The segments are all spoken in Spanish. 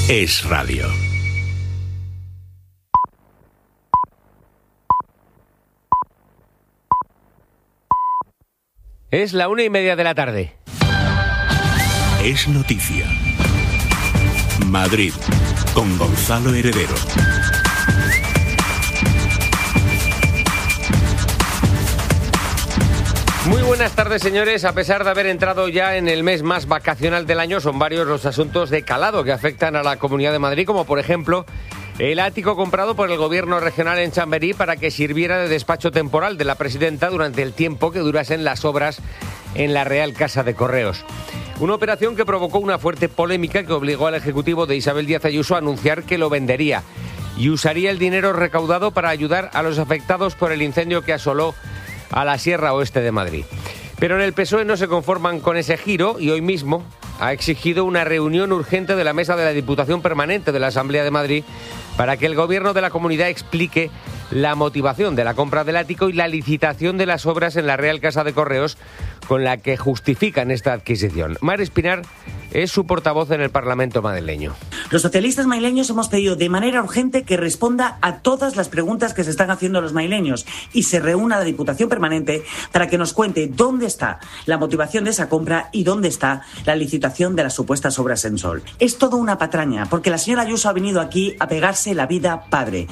Es radio. Es la 1:30 de la tarde. Es noticia. Madrid, con Gonzalo Heredero. Muy buenas tardes, señores. A pesar de haber entrado ya en el mes más vacacional del año, son varios los asuntos de calado que afectan a la Comunidad de Madrid, como por ejemplo el ático comprado por el gobierno regional en Chamberí para que sirviera de despacho temporal de la presidenta durante el tiempo que durasen las obras en la Real Casa de Correos. Una operación que provocó una fuerte polémica que obligó al ejecutivo de Isabel Díaz Ayuso a anunciar que lo vendería y usaría el dinero recaudado para ayudar a los afectados por el incendio que asoló a la Sierra Oeste de Madrid. Pero en el PSOE no se conforman con ese giro y hoy mismo ha exigido una reunión urgente de la mesa de la Diputación Permanente de la Asamblea de Madrid para que el gobierno de la comunidad explique la motivación de la compra del ático y la licitación de las obras en la Real Casa de Correos con la que justifican esta adquisición. Mar Espinar es su portavoz en el Parlamento madrileño. Los socialistas madrileños hemos pedido de manera urgente que responda a todas las preguntas que se están haciendo los madrileños y se reúna la Diputación Permanente para que nos cuente dónde está la motivación de esa compra y dónde está la licitación de las supuestas obras en Sol. Es todo una patraña, porque la señora Ayuso ha venido aquí a pegarse la vida padre.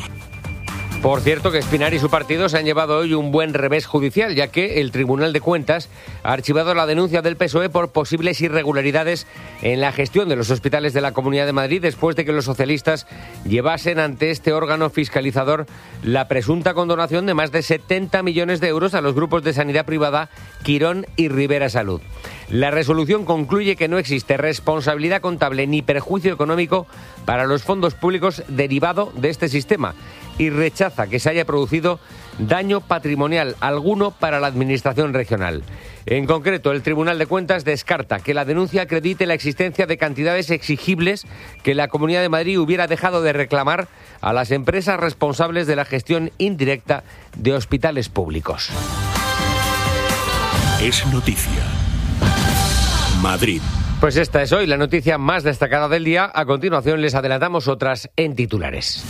Por cierto, que Espinar y su partido se han llevado hoy un buen revés judicial, ya que el Tribunal de Cuentas ha archivado la denuncia del PSOE por posibles irregularidades en la gestión de los hospitales de la Comunidad de Madrid después de que los socialistas llevasen ante este órgano fiscalizador la presunta condonación de más de 70 millones de euros a los grupos de sanidad privada Quirón y Rivera Salud. La resolución concluye que no existe responsabilidad contable ni perjuicio económico para los fondos públicos derivado de este sistema y rechaza que se haya producido daño patrimonial alguno para la Administración regional. En concreto, el Tribunal de Cuentas descarta que la denuncia acredite la existencia de cantidades exigibles que la Comunidad de Madrid hubiera dejado de reclamar a las empresas responsables de la gestión indirecta de hospitales públicos. Es noticia. Madrid. Pues esta es hoy la noticia más destacada del día. A continuación les adelantamos otras en titulares.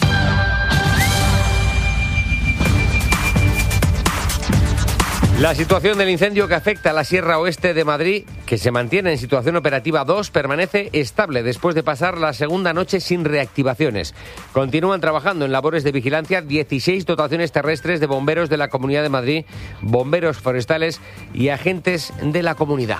La situación del incendio que afecta a la Sierra Oeste de Madrid, que se mantiene en situación operativa 2, permanece estable después de pasar la segunda noche sin reactivaciones. Continúan trabajando en labores de vigilancia 16 dotaciones terrestres de bomberos de la Comunidad de Madrid, bomberos forestales y agentes de la comunidad.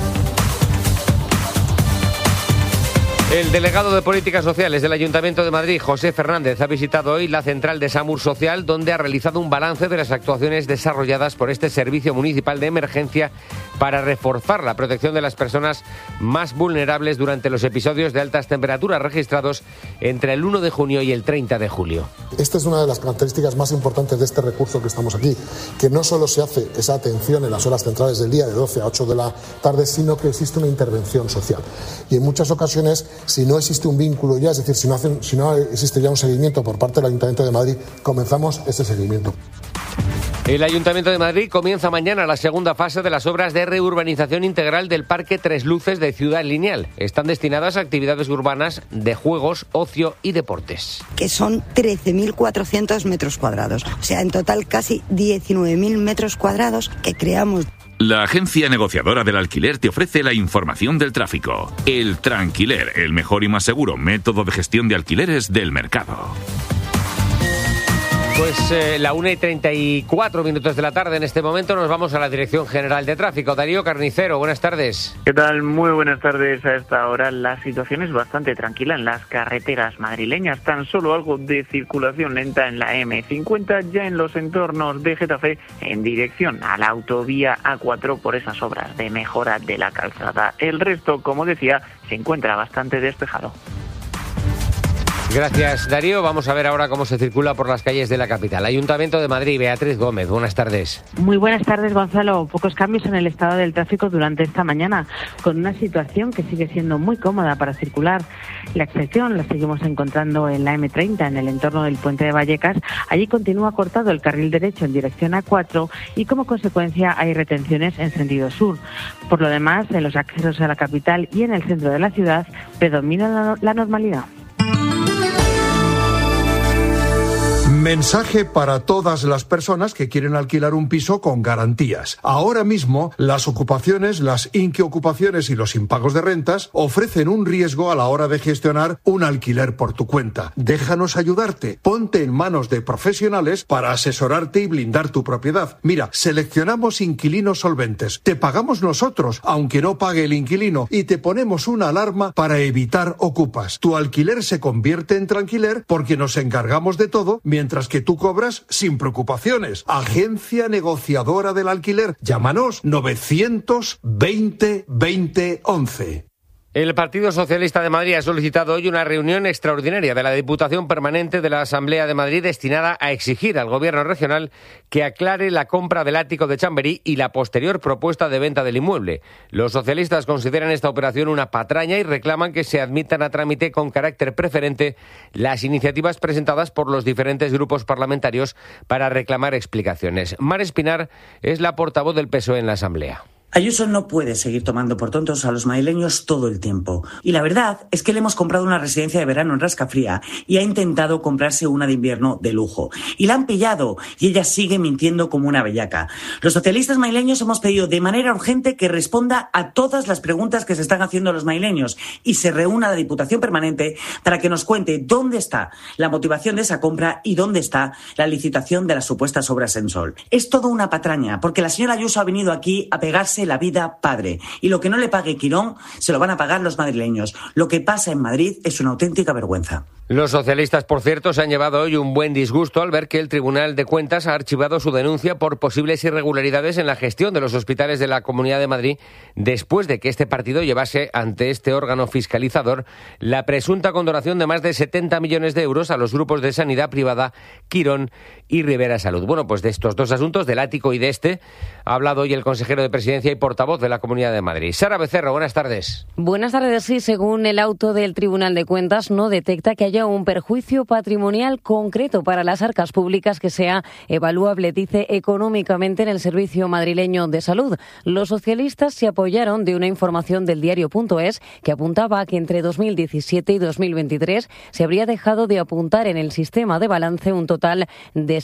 El delegado de Políticas Sociales del Ayuntamiento de Madrid, José Fernández, ha visitado hoy la central de SAMUR Social, donde ha realizado un balance de las actuaciones desarrolladas por este servicio municipal de emergencia para reforzar la protección de las personas más vulnerables durante los episodios de altas temperaturas registrados entre el 1 de junio y el 30 de julio. Esta es una de las características más importantes de este recurso que estamos aquí, que no solo se hace esa atención en las horas centrales del día de 12 a 8 de la tarde, sino que existe una intervención social. Y en muchas ocasiones, si no existe un vínculo ya, es decir, si no existe ya un seguimiento por parte del Ayuntamiento de Madrid, comenzamos ese seguimiento. El Ayuntamiento de Madrid comienza mañana la segunda fase de las obras de reurbanización integral del Parque Tres Luces de Ciudad Lineal. Están destinadas a actividades urbanas de juegos, ocio y deportes. Que son 13.400 metros cuadrados. O sea, en total casi 19.000 metros cuadrados que creamos. La agencia negociadora del alquiler te ofrece la información del tráfico. El Tranquiler, el mejor y más seguro método de gestión de alquileres del mercado. Pues la 1:34 de la tarde en este momento nos vamos a la Dirección General de Tráfico. Darío Carnicero, buenas tardes. ¿Qué tal? Muy buenas tardes. A esta hora la situación es bastante tranquila en las carreteras madrileñas. Tan solo algo de circulación lenta en la M50, ya en los entornos de Getafe, en dirección a la autovía A4 por esas obras de mejora de la calzada. El resto, como decía, se encuentra bastante despejado. Gracias, Darío. Vamos a ver ahora cómo se circula por las calles de la capital. Ayuntamiento de Madrid, Beatriz Gómez, buenas tardes. Muy buenas tardes, Gonzalo. Pocos cambios en el estado del tráfico durante esta mañana, con una situación que sigue siendo muy cómoda para circular. La excepción la seguimos encontrando en la M30, en el entorno del puente de Vallecas. Allí continúa cortado el carril derecho en dirección A4 y como consecuencia hay retenciones en sentido sur. Por lo demás, en los accesos a la capital y en el centro de la ciudad predomina la normalidad. Mensaje para todas las personas que quieren alquilar un piso con garantías. Ahora mismo, las ocupaciones, las inquiocupaciones y los impagos de rentas ofrecen un riesgo a la hora de gestionar un alquiler por tu cuenta. Déjanos ayudarte. Ponte en manos de profesionales para asesorarte y blindar tu propiedad. Mira, seleccionamos inquilinos solventes. Te pagamos nosotros, aunque no pague el inquilino, y te ponemos una alarma para evitar ocupas. Tu alquiler se convierte en tranquiler porque nos encargamos de todo, mientras que tú cobras sin preocupaciones. Agencia negociadora del alquiler. Llámanos 920 20 11. El Partido Socialista de Madrid ha solicitado hoy una reunión extraordinaria de la Diputación Permanente de la Asamblea de Madrid destinada a exigir al Gobierno regional que aclare la compra del ático de Chamberí y la posterior propuesta de venta del inmueble. Los socialistas consideran esta operación una patraña y reclaman que se admitan a trámite con carácter preferente las iniciativas presentadas por los diferentes grupos parlamentarios para reclamar explicaciones. Mar Espinar es la portavoz del PSOE en la Asamblea. Ayuso no puede seguir tomando por tontos a los madrileños todo el tiempo. Y la verdad es que le hemos comprado una residencia de verano en Rascafría y ha intentado comprarse una de invierno de lujo. Y la han pillado y ella sigue mintiendo como una bellaca. Los socialistas madrileños hemos pedido de manera urgente que responda a todas las preguntas que se están haciendo los madrileños y se reúna la Diputación Permanente para que nos cuente dónde está la motivación de esa compra y dónde está la licitación de las supuestas obras en Sol. Es todo una patraña, porque la señora Ayuso ha venido aquí a pegarse la vida padre. Y lo que no le pague Quirón se lo van a pagar los madrileños. Lo que pasa en Madrid es una auténtica vergüenza. Los socialistas, por cierto, se han llevado hoy un buen disgusto al ver que el Tribunal de Cuentas ha archivado su denuncia por posibles irregularidades en la gestión de los hospitales de la Comunidad de Madrid después de que este partido llevase ante este órgano fiscalizador la presunta condonación de más de 70 millones de euros a los grupos de sanidad privada Quirón y Rivera Salud. Bueno, pues de estos dos asuntos, del ático y de este, ha hablado hoy el consejero de Presidencia y portavoz de la Comunidad de Madrid. Sara Becerro, buenas tardes. Buenas tardes. Sí, según el auto del Tribunal de Cuentas, no detecta que haya un perjuicio patrimonial concreto para las arcas públicas que sea evaluable, dice, económicamente en el Servicio Madrileño de Salud. Los socialistas se apoyaron de una información del diario.es que apuntaba a que entre 2017 y 2023 se habría dejado de apuntar en el sistema de balance un total de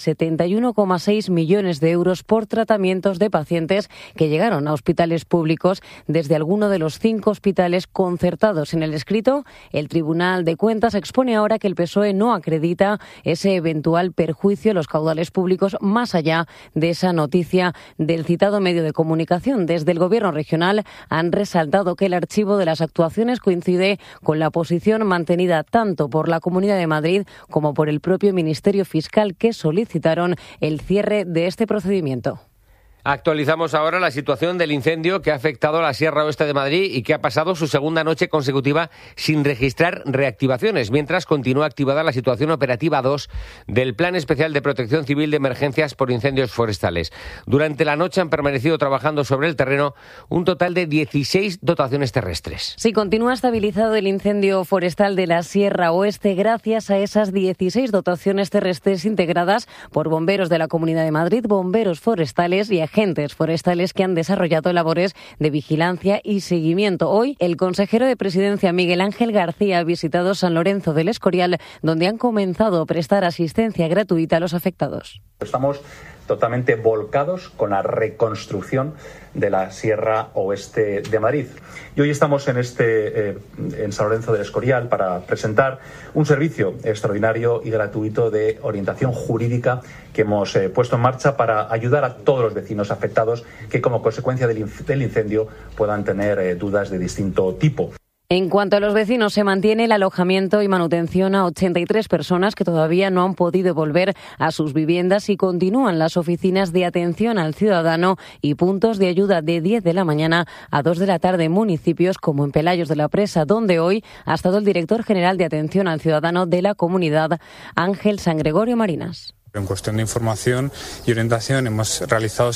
71,6 millones de euros por tratamientos de pacientes que llegaron a hospitales públicos desde alguno de los 5 hospitales concertados. En el escrito, el Tribunal de Cuentas expone ahora que el PSOE no acredita ese eventual perjuicio a los caudales públicos más allá de esa noticia del citado medio de comunicación. Desde el Gobierno regional han resaltado que el archivo de las actuaciones coincide con la posición mantenida tanto por la Comunidad de Madrid como por el propio Ministerio Fiscal, que solicitaron el cierre de este procedimiento. Actualizamos ahora la situación del incendio que ha afectado a la Sierra Oeste de Madrid y que ha pasado su segunda noche consecutiva sin registrar reactivaciones, mientras continúa activada la situación operativa 2 del Plan Especial de Protección Civil de Emergencias por Incendios Forestales. Durante la noche han permanecido trabajando sobre el terreno un total de 16 dotaciones terrestres. Sí, continúa estabilizado el incendio forestal de la Sierra Oeste gracias a esas 16 dotaciones terrestres integradas por bomberos de la Comunidad de Madrid, bomberos forestales y agentes forestales que han desarrollado labores de vigilancia y seguimiento. Hoy, el consejero de Presidencia, Miguel Ángel García, ha visitado San Lorenzo del Escorial, donde han comenzado a prestar asistencia gratuita a los afectados. Estamos totalmente volcados con la reconstrucción de la Sierra Oeste de Madrid. Y hoy estamos en San Lorenzo del Escorial para presentar un servicio extraordinario y gratuito de orientación jurídica que hemos puesto en marcha para ayudar a todos los vecinos afectados que, como consecuencia del incendio, puedan tener dudas de distinto tipo. En cuanto a los vecinos, se mantiene el alojamiento y manutención a 83 personas que todavía no han podido volver a sus viviendas y continúan las oficinas de atención al ciudadano y puntos de ayuda de 10 de la mañana a 2 de la tarde en municipios como en Pelayos de la Presa, donde hoy ha estado el director general de atención al ciudadano de la comunidad, Ángel San Gregorio Marinas. En cuestión de información y orientación hemos realizado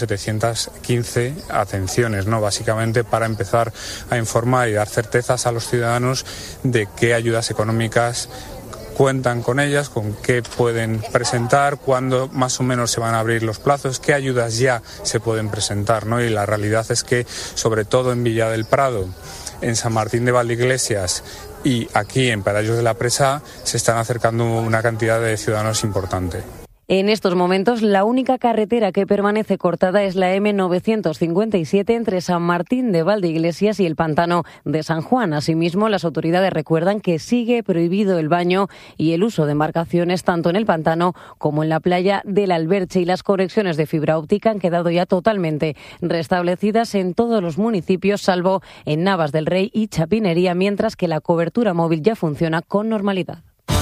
715 atenciones, básicamente para empezar a informar y dar certezas a los ciudadanos de qué ayudas económicas cuentan con ellas, con qué pueden presentar, cuándo más o menos se van a abrir los plazos, qué ayudas ya se pueden presentar, Y la realidad es que, sobre todo en Villa del Prado, en San Martín de Valdeiglesias y aquí en Perallos de la Presa se están acercando una cantidad de ciudadanos importante. En estos momentos, la única carretera que permanece cortada es la M957 entre San Martín de Valdeiglesias y el Pantano de San Juan. Asimismo, las autoridades recuerdan que sigue prohibido el baño y el uso de embarcaciones tanto en el Pantano como en la playa del Alberche, y las conexiones de fibra óptica han quedado ya totalmente restablecidas en todos los municipios, salvo en Navas del Rey y Chapinería, mientras que la cobertura móvil ya funciona con normalidad.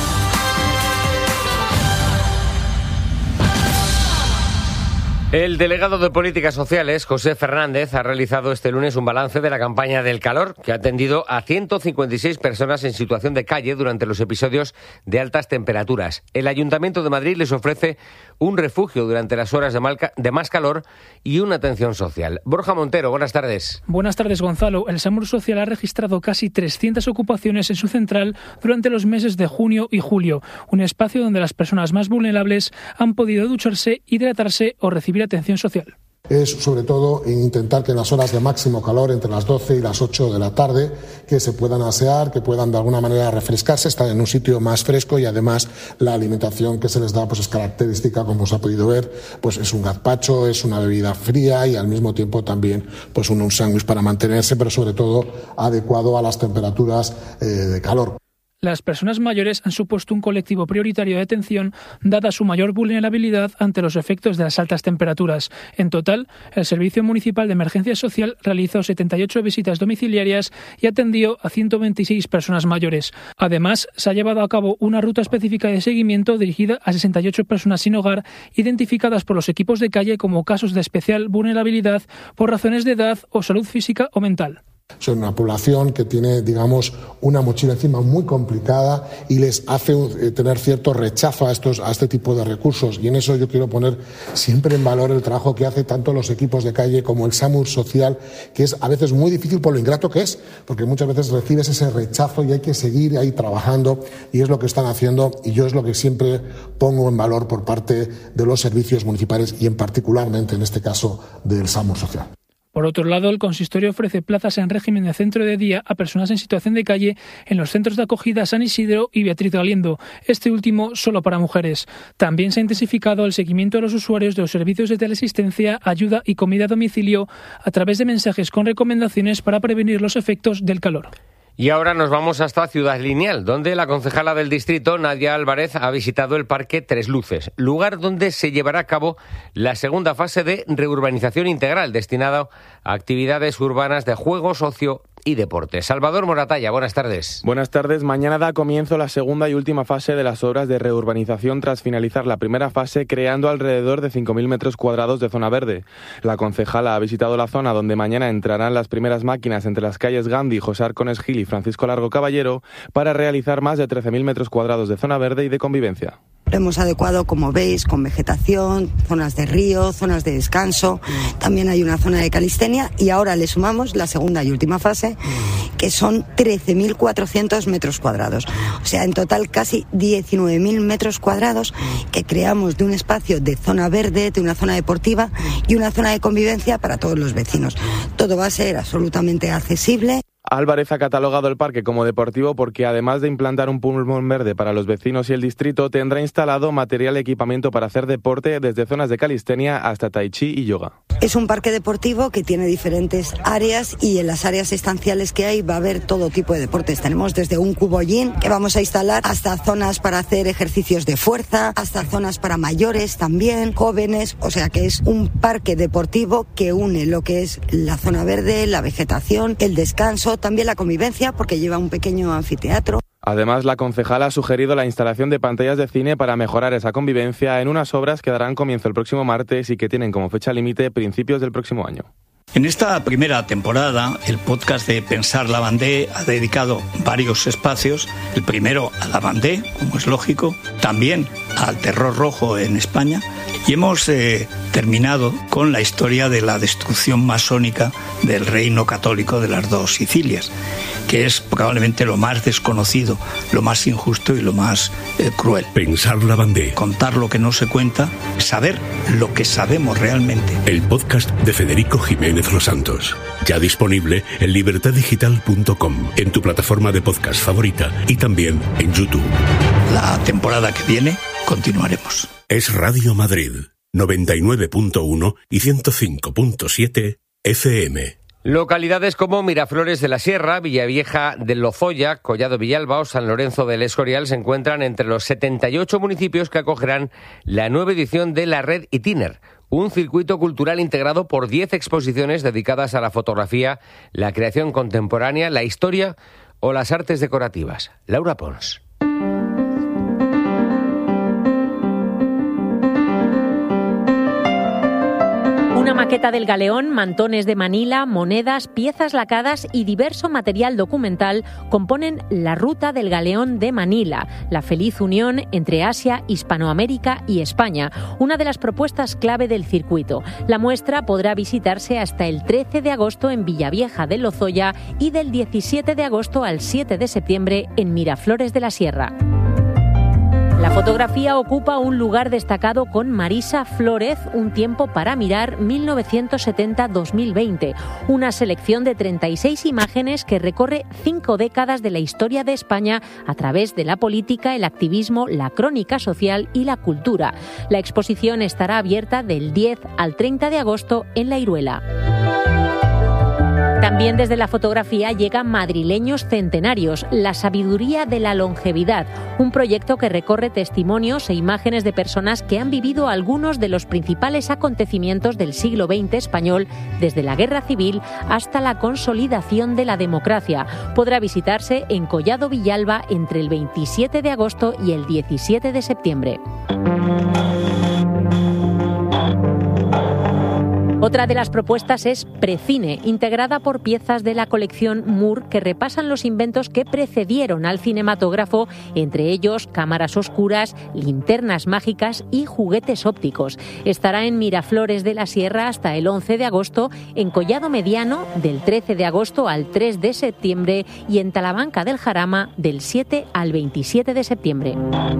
El delegado de Políticas Sociales, José Fernández, ha realizado este lunes un balance de la campaña del calor, que ha atendido a 156 personas en situación de calle durante los episodios de altas temperaturas. El Ayuntamiento de Madrid les ofrece un refugio durante las horas de más calor y una atención social. Borja Montero, buenas tardes. Buenas tardes, Gonzalo. El SAMUR Social ha registrado casi 300 ocupaciones en su central durante los meses de junio y julio, un espacio donde las personas más vulnerables han podido ducharse, hidratarse o recibir atención social. Es sobre todo intentar que en las horas de máximo calor, entre las 12 y las 8 de la tarde, que se puedan asear, que puedan de alguna manera refrescarse, estar en un sitio más fresco, y además la alimentación que se les da pues es característica, como se ha podido ver, pues es un gazpacho, es una bebida fría y al mismo tiempo también pues un sándwich para mantenerse, pero sobre todo adecuado a las temperaturas de calor. Las personas mayores han supuesto un colectivo prioritario de atención, dada su mayor vulnerabilidad ante los efectos de las altas temperaturas. En total, el Servicio Municipal de Emergencia Social realizó 78 visitas domiciliarias y atendió a 126 personas mayores. Además, se ha llevado a cabo una ruta específica de seguimiento dirigida a 68 personas sin hogar, identificadas por los equipos de calle como casos de especial vulnerabilidad por razones de edad o salud física o mental. Son una población que tiene, digamos, una mochila encima muy complicada y les hace tener cierto rechazo a este tipo de recursos. Y en eso yo quiero poner siempre en valor el trabajo que hace tanto los equipos de calle como el SAMUR Social, que es a veces muy difícil por lo ingrato que es, porque muchas veces recibes ese rechazo y hay que seguir ahí trabajando, y es lo que están haciendo, y yo es lo que siempre pongo en valor por parte de los servicios municipales y en particularmente en este caso del SAMUR Social. Por otro lado, el consistorio ofrece plazas en régimen de centro de día a personas en situación de calle en los centros de acogida San Isidro y Beatriz Galindo, este último solo para mujeres. También se ha intensificado el seguimiento a los usuarios de los servicios de teleasistencia, ayuda y comida a domicilio a través de mensajes con recomendaciones para prevenir los efectos del calor. Y ahora nos vamos hasta Ciudad Lineal, donde la concejala del distrito, Nadia Álvarez, ha visitado el Parque Tres Luces, lugar donde se llevará a cabo la segunda fase de reurbanización integral, destinada a actividades urbanas de juego, ocio y deporte. Salvador Moratalla, buenas tardes. Buenas tardes. Mañana da comienzo la segunda y última fase de las obras de reurbanización tras finalizar la primera fase, creando alrededor de 5.000 metros cuadrados de zona verde. La concejala ha visitado la zona donde mañana entrarán las primeras máquinas entre las calles Gandhi, José Arcones Gil y Francisco Largo Caballero para realizar más de 13.000 metros cuadrados de zona verde y de convivencia. Lo hemos adecuado, como veis, con vegetación, zonas de río, zonas de descanso. También hay una zona de calistenia y ahora le sumamos la segunda y última fase, que son 13.400 metros cuadrados. O sea, en total casi 19.000 metros cuadrados que creamos de un espacio de zona verde, de una zona deportiva y una zona de convivencia para todos los vecinos. Todo va a ser absolutamente accesible. Álvarez ha catalogado el parque como deportivo porque, además de implantar un pulmón verde para los vecinos y el distrito, tendrá instalado material y equipamiento para hacer deporte, desde zonas de calistenia hasta tai chi y yoga. Es un parque deportivo que tiene diferentes áreas y en las áreas estanciales que hay va a haber todo tipo de deportes. Tenemos desde un cubollín que vamos a instalar hasta zonas para hacer ejercicios de fuerza, hasta zonas para mayores también, jóvenes. O sea que es un parque deportivo que une lo que es la zona verde, la vegetación, el descanso, también la convivencia, porque lleva un pequeño anfiteatro. Además, la concejala ha sugerido la instalación de pantallas de cine para mejorar esa convivencia en unas obras que darán comienzo el próximo martes y que tienen como fecha límite principios del próximo año. En esta primera temporada, el podcast de Pensar la Vendée ha dedicado varios espacios. El primero a la Vendée, como es lógico, también al terror rojo en España, Y hemos terminado con la historia de la destrucción masónica del reino católico de las dos Sicilias, que es probablemente lo más desconocido, lo más injusto y lo más cruel. Pensar Lavandé. Contar lo que no se cuenta, saber lo que sabemos realmente. El podcast de Federico Jiménez Los Santos. Ya disponible en libertaddigital.com, en tu plataforma de podcast favorita y también en YouTube. La temporada que viene continuaremos. Es Radio Madrid, 99.1 y 105.7 FM. Localidades como Miraflores de la Sierra, Villavieja del Lozoya, Collado Villalba o San Lorenzo del Escorial se encuentran entre los 78 municipios que acogerán la nueva edición de la Red Itiner, un circuito cultural integrado por 10 exposiciones dedicadas a la fotografía, la creación contemporánea, la historia o las artes decorativas. Laura Pons. Una maqueta del galeón, mantones de Manila, monedas, piezas lacadas y diverso material documental componen la ruta del galeón de Manila, la feliz unión entre Asia, Hispanoamérica y España, una de las propuestas clave del circuito. La muestra podrá visitarse hasta el 13 de agosto en Villavieja del Lozoya y del 17 de agosto al 7 de septiembre en Miraflores de la Sierra. La fotografía ocupa un lugar destacado con Marisa Flórez, Un tiempo para mirar, 1970-2020, una selección de 36 imágenes que recorre 5 décadas de la historia de España a través de la política, el activismo, la crónica social y la cultura. La exposición estará abierta del 10 al 30 de agosto en La Iruela. También desde la fotografía llegan Madrileños Centenarios, la sabiduría de la longevidad, un proyecto que recorre testimonios e imágenes de personas que han vivido algunos de los principales acontecimientos del siglo XX español, desde la Guerra Civil hasta la consolidación de la democracia. Podrá visitarse en Collado Villalba entre el 27 de agosto y el 17 de septiembre. Otra de las propuestas es Precine, integrada por piezas de la colección Moore que repasan los inventos que precedieron al cinematógrafo, entre ellos cámaras oscuras, linternas mágicas y juguetes ópticos. Estará en Miraflores de la Sierra hasta el 11 de agosto, en Collado Mediano del 13 de agosto al 3 de septiembre y en Talamanca del Jarama del 7 al 27 de septiembre.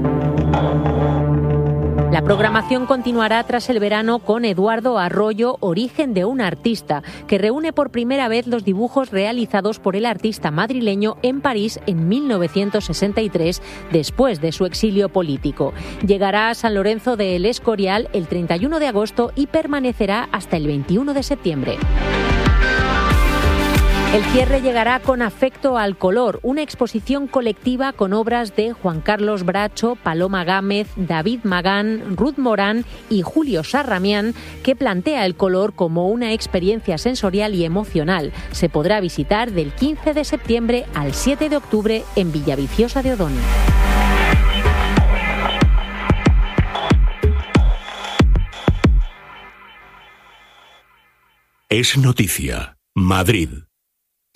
La programación continuará tras el verano con Eduardo Arroyo, Origen de un artista, que reúne por primera vez los dibujos realizados por el artista madrileño en París en 1963, después de su exilio político. Llegará a San Lorenzo de El Escorial el 31 de agosto y permanecerá hasta el 21 de septiembre. El cierre llegará con Afecto al color, una exposición colectiva con obras de Juan Carlos Bracho, Paloma Gámez, David Magán, Ruth Morán y Julio Sarramián, que plantea el color como una experiencia sensorial y emocional. Se podrá visitar del 15 de septiembre al 7 de octubre en Villaviciosa de Odón. Es noticia. Madrid.